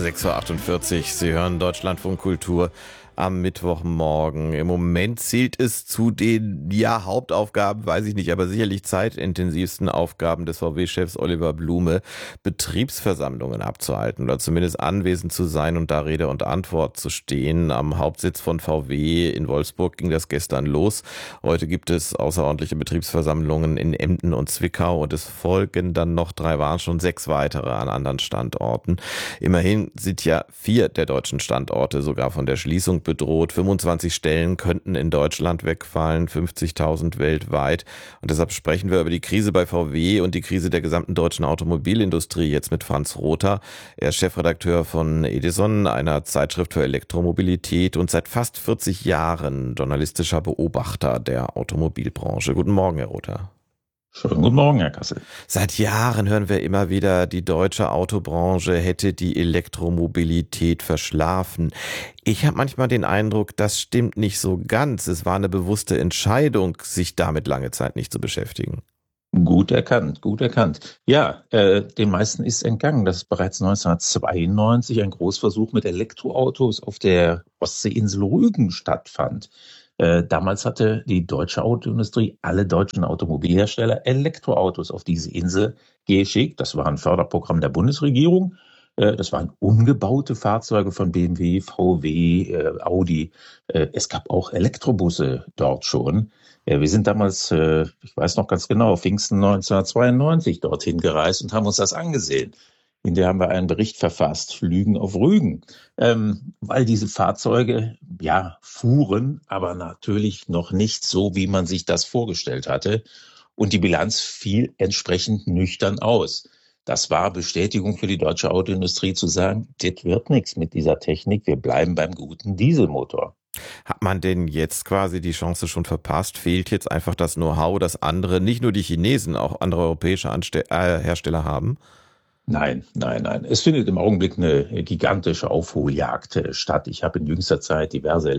6:48 Uhr. Sie hören Deutschlandfunk Kultur am Mittwochmorgen. Im Moment zählt es zu den, Hauptaufgaben, weiß ich nicht, aber sicherlich zeitintensivsten Aufgaben des VW-Chefs Oliver Blume, Betriebsversammlungen abzuhalten oder zumindest anwesend zu sein und da Rede und Antwort zu stehen. Am Hauptsitz von VW in Wolfsburg ging das gestern los. Heute gibt es außerordentliche Betriebsversammlungen in Emden und Zwickau und es folgen dann noch 3, waren schon 6 weitere an anderen Standorten. Immerhin sind ja 4 der deutschen Standorte sogar von der Schließung bedroht. 25 Stellen könnten in Deutschland wegfallen, 50.000 weltweit. Und deshalb sprechen wir über die Krise bei VW und die Krise der gesamten deutschen Automobilindustrie jetzt mit Franz Rother. Er ist Chefredakteur von Edison, einer Zeitschrift für Elektromobilität und seit fast 40 Jahren journalistischer Beobachter der Automobilbranche. Guten Morgen, Herr Rother. Schönen guten Morgen, Herr Kassel. Seit Jahren hören wir immer wieder, die deutsche Autobranche hätte die Elektromobilität verschlafen. Ich habe manchmal den Eindruck, das stimmt nicht so ganz. Es war eine bewusste Entscheidung, sich damit lange Zeit nicht zu beschäftigen. Gut erkannt, gut erkannt. Ja, den meisten ist entgangen, dass bereits 1992 ein Großversuch mit Elektroautos auf der Ostseeinsel Rügen stattfand. Damals hatte die deutsche Autoindustrie alle deutschen Automobilhersteller Elektroautos auf diese Insel geschickt. Das war ein Förderprogramm der Bundesregierung. Das waren umgebaute Fahrzeuge von BMW, VW, Audi. Es gab auch Elektrobusse dort schon. Wir sind damals, ich weiß noch ganz genau, Pfingsten 1992 dorthin gereist und haben uns das angesehen. In der haben wir einen Bericht verfasst, Lügen auf Rügen, weil diese Fahrzeuge fuhren, aber natürlich noch nicht so, wie man sich das vorgestellt hatte. Und die Bilanz fiel entsprechend nüchtern aus. Das war Bestätigung für die deutsche Autoindustrie zu sagen, das wird nichts mit dieser Technik, wir bleiben beim guten Dieselmotor. Hat man denn jetzt quasi die Chance schon verpasst? Fehlt jetzt einfach das Know-how, das andere, nicht nur die Chinesen, auch andere europäische Hersteller haben? Nein. Es findet im Augenblick eine gigantische Aufholjagd statt. Ich habe in jüngster Zeit diverse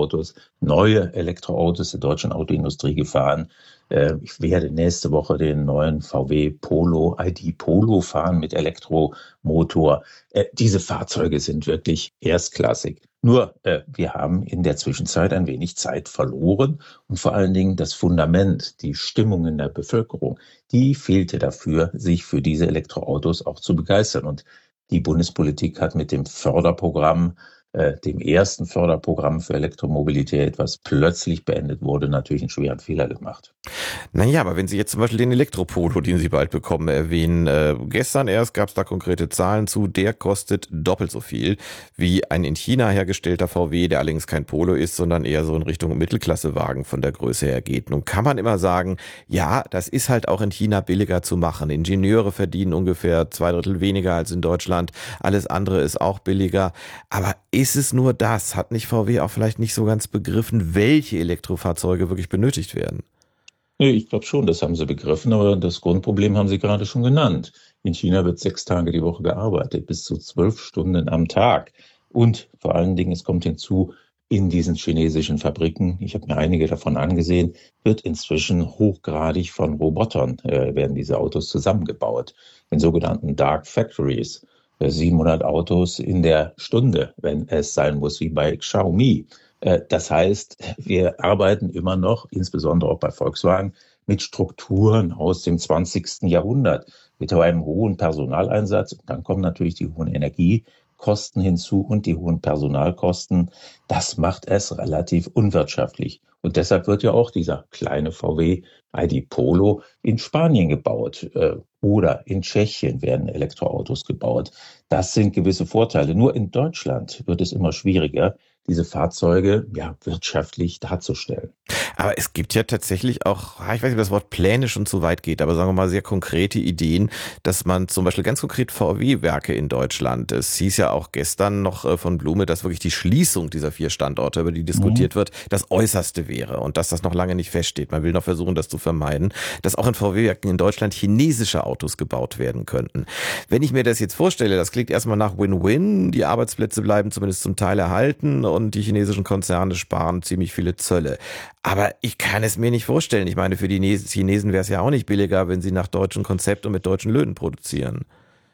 neue Elektroautos der deutschen Autoindustrie gefahren. Ich werde nächste Woche den neuen VW Polo, ID Polo fahren mit Elektromotor. Diese Fahrzeuge sind wirklich erstklassig. Nur, wir haben in der Zwischenzeit ein wenig Zeit verloren und vor allen Dingen das Fundament, die Stimmung in der Bevölkerung, die fehlte dafür, sich für diese Elektroautos auch zu begeistern. Und die Bundespolitik hat mit dem Förderprogramm, dem ersten Förderprogramm für Elektromobilität, was plötzlich beendet wurde, natürlich einen schweren Fehler gemacht. Naja, aber wenn Sie jetzt zum Beispiel den Elektropolo, den Sie bald bekommen, erwähnen, gestern erst gab es da konkrete Zahlen zu, der kostet doppelt so viel wie ein in China hergestellter VW, der allerdings kein Polo ist, sondern eher so in Richtung Mittelklassewagen von der Größe her geht. Nun kann man immer sagen, ja, das ist halt auch in China billiger zu machen. Ingenieure verdienen ungefähr 2/3 weniger als in Deutschland, alles andere ist auch billiger, aber ist es nur das? Hat nicht VW auch vielleicht nicht so ganz begriffen, welche Elektrofahrzeuge wirklich benötigt werden? Nee, ich glaube schon, das haben sie begriffen, aber das Grundproblem haben Sie gerade schon genannt. In China wird 6 Tage die Woche gearbeitet, bis zu 12 Stunden am Tag. Und vor allen Dingen, es kommt hinzu, in diesen chinesischen Fabriken, ich habe mir einige davon angesehen, wird inzwischen hochgradig von Robotern, werden diese Autos zusammengebaut, in sogenannten Dark Factories. 700 Autos in der Stunde, wenn es sein muss, wie bei Xiaomi. Das heißt, wir arbeiten immer noch, insbesondere auch bei Volkswagen, mit Strukturen aus dem 20. Jahrhundert, mit einem hohen Personaleinsatz. Und dann kommen natürlich die hohen Energiekosten hinzu und die hohen Personalkosten. Das macht es relativ unwirtschaftlich. Und deshalb wird ja auch dieser kleine VW ID Polo in Spanien gebaut oder in Tschechien werden Elektroautos gebaut. Das sind gewisse Vorteile. Nur in Deutschland wird es immer schwieriger, diese Fahrzeuge wirtschaftlich darzustellen. Aber es gibt ja tatsächlich auch, ich weiß nicht, ob das Wort Pläne schon zu weit geht, aber sagen wir mal sehr konkrete Ideen, dass man zum Beispiel ganz konkret VW-Werke in Deutschland, es hieß ja auch gestern noch von Blume, dass wirklich die Schließung dieser 4 Standorte, über die diskutiert wird, das Äußerste wäre und dass das noch lange nicht feststeht. Man will noch versuchen, das zu vermeiden, dass auch in VW-Werken in Deutschland chinesische Autos gebaut werden könnten. Wenn ich mir das jetzt vorstelle, das klingt erstmal nach Win-Win, die Arbeitsplätze bleiben zumindest zum Teil erhalten und die chinesischen Konzerne sparen ziemlich viele Zölle. Aber ich kann es mir nicht vorstellen. Ich meine, für die Chinesen wäre es ja auch nicht billiger, wenn sie nach deutschem Konzept und mit deutschen Löhnen produzieren.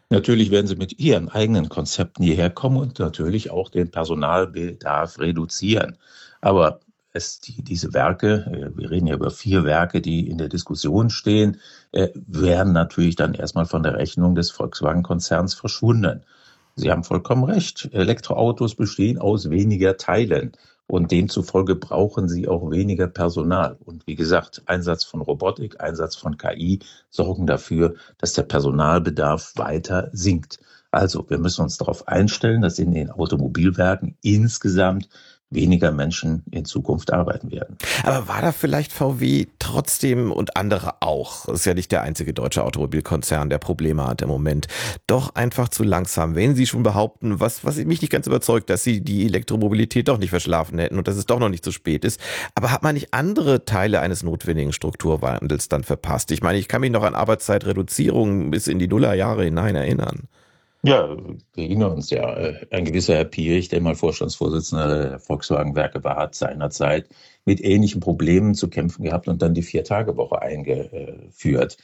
Natürlich werden sie mit ihren eigenen Konzepten hierher kommen und natürlich auch den Personalbedarf reduzieren. Aber diese Werke, wir reden ja über 4 Werke, die in der Diskussion stehen, werden natürlich dann erstmal von der Rechnung des Volkswagen-Konzerns verschwunden. Sie haben vollkommen recht. Elektroautos bestehen aus weniger Teilen und demzufolge brauchen sie auch weniger Personal. Und wie gesagt, Einsatz von Robotik, Einsatz von KI sorgen dafür, dass der Personalbedarf weiter sinkt. Also wir müssen uns darauf einstellen, dass in den Automobilwerken insgesamt weniger Menschen in Zukunft arbeiten werden. Aber war da vielleicht VW trotzdem und andere auch, das ist ja nicht der einzige deutsche Automobilkonzern, der Probleme hat im Moment, doch einfach zu langsam, wenn sie schon behaupten, was mich nicht ganz überzeugt, dass sie die Elektromobilität doch nicht verschlafen hätten und dass es doch noch nicht zu spät ist. Aber hat man nicht andere Teile eines notwendigen Strukturwandels dann verpasst? Ich meine, ich kann mich noch an Arbeitszeitreduzierung bis in die Nullerjahre hinein erinnern. Ja, wir erinnern uns ja, ein gewisser Herr Piech, der mal Vorstandsvorsitzender der Volkswagen-Werke war, hat seinerzeit mit ähnlichen Problemen zu kämpfen gehabt und dann die 4-Tage-Woche eingeführt.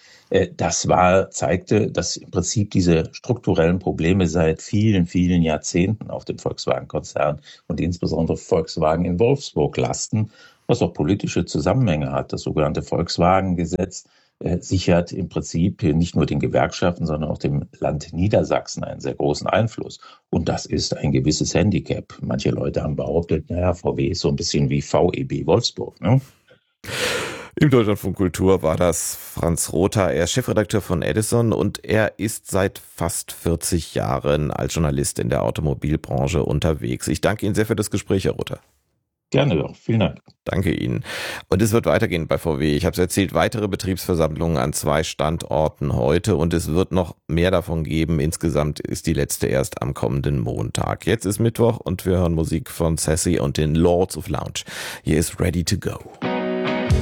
Zeigte, dass im Prinzip diese strukturellen Probleme seit vielen, vielen Jahrzehnten auf dem Volkswagen-Konzern und insbesondere Volkswagen in Wolfsburg lasten, was auch politische Zusammenhänge hat. Das sogenannte Volkswagen-Gesetz sichert im Prinzip nicht nur den Gewerkschaften, sondern auch dem Land Niedersachsen einen sehr großen Einfluss. Und das ist ein gewisses Handicap. Manche Leute haben behauptet, naja, VW ist so ein bisschen wie VEB Wolfsburg, ne? Im Deutschlandfunk Kultur war das Franz Rother. Er ist Chefredakteur von Edison und er ist seit fast 40 Jahren als Journalist in der Automobilbranche unterwegs. Ich danke Ihnen sehr für das Gespräch, Herr Rother. Gerne doch. Vielen Dank. Danke Ihnen. Und es wird weitergehen bei VW. Ich habe es erzählt, weitere Betriebsversammlungen an 2 Standorten heute und es wird noch mehr davon geben. Insgesamt ist die letzte erst am kommenden Montag. Jetzt ist Mittwoch und wir hören Musik von Sassy und den Lords of Lounge. Hier ist Ready to Go.